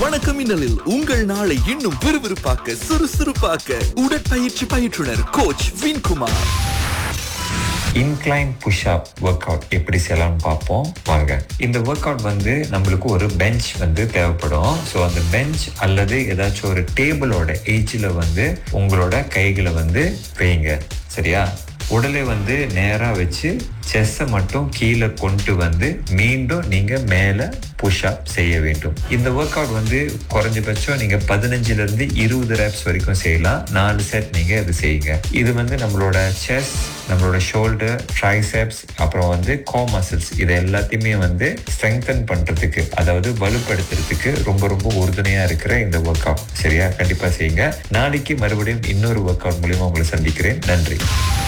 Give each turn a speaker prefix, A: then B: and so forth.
A: வணக்கம் மின்னலில் உங்கள் நாளை இன்னும் விறுவிறுப்பாக்க சுறுசுறுப்பாக்க உடற்பயிற்சி பயிற்றுனர் coach Vinkumar.
B: Incline push-up work out எப்படி செய்யலாம்னு பார்ப்போம் வாங்க. இந்த ஒர்க் அவுட் நம்மளுக்கு ஒரு பெஞ்ச் தேவைப்படும். ஸோ அந்த பெஞ்ச் அல்லது ஏதாச்சும் ஒரு டேபிளோட எட்ஜில் உங்களோட கைகளை வைங்க. சரியா? உடலை நேரா வச்சு செஸ்ஸை மட்டும் கீழே கொண்டு மீண்டும் நீங்க மேல புஷ் அப் செய்ய வேண்டும். இந்த ஒர்க் அவுட் குறைஞ்சபட்சம் நீங்க 15 இருந்து 20 ரெப்ஸ் வரைக்கும் செய்யலாம். 4 செட் நீங்க இது செய்யுங்க. இது நம்மளோட செஸ், நம்மளோட ஷோல்டர், ட்ரைசெப்ஸ், அப்புறம் கோ மசில்ஸ், இது எல்லாத்தையுமே ஸ்ட்ரெங்தன் பண்றதுக்கு, அதாவது வலுப்படுத்துறதுக்கு ரொம்ப ரொம்ப உறுதுணையா இருக்கிற இந்த ஒர்க் அவுட். சரியா? கண்டிப்பா செய்யுங்க. நாளைக்கு மறுபடியும் இன்னொரு ஒர்க் அவுட் மூலியமா உங்களை சந்திக்கிறேன். நன்றி.